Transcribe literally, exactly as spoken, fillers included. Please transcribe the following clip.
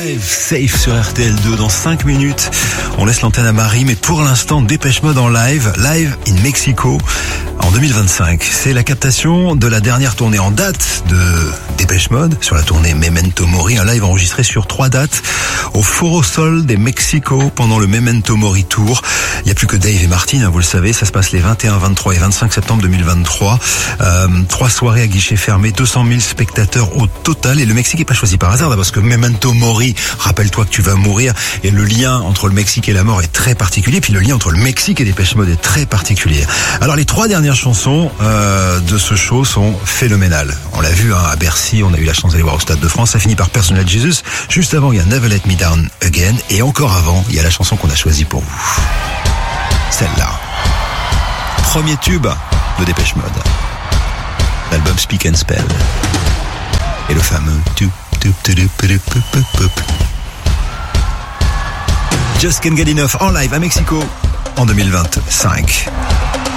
Live, Safe sur R T L deux. Dans cinq minutes, on laisse l'antenne à Marie, mais pour l'instant, Dépêche Mode en live, live in Mexico en deux mille vingt-cinq. C'est la captation de la dernière tournée en date de Dépêche Mode sur la tournée Memento Mori, un live enregistré sur trois dates au Foro Sol de Mexico pendant le Memento Mori Tour. Il n'y a plus que Dave et Martin, hein, vous le savez, ça se passe les vingt et un, vingt-trois et vingt-cinq septembre deux mille vingt-trois. Euh, trois soirées à guichet fermé, deux cent mille spectateurs au total. Et le Mexique n'est pas choisi par hasard, parce que Memento Mori, rappelle-toi que tu vas mourir. Et le lien entre le Mexique et la mort est très particulier. Puis le lien entre le Mexique et Dépêche Mode est très particulier. Alors les trois dernières chansons euh, de ce show sont phénoménales. On l'a vu hein, à Bercy, on a eu la chance d'aller voir au Stade de France. Ça finit par Personal Jesus. Juste avant, il y a Never Let Me Down Again. Et encore avant, il y a la chanson qu'on a choisie pour vous. Celle-là. Premier tube de Dépêche Mode. L'album Speak and Spell. Et le fameux tup, tup, tup, tup, tup, tup, tup. Just Can't Get Enough en live à Mexico en deux mille vingt-cinq.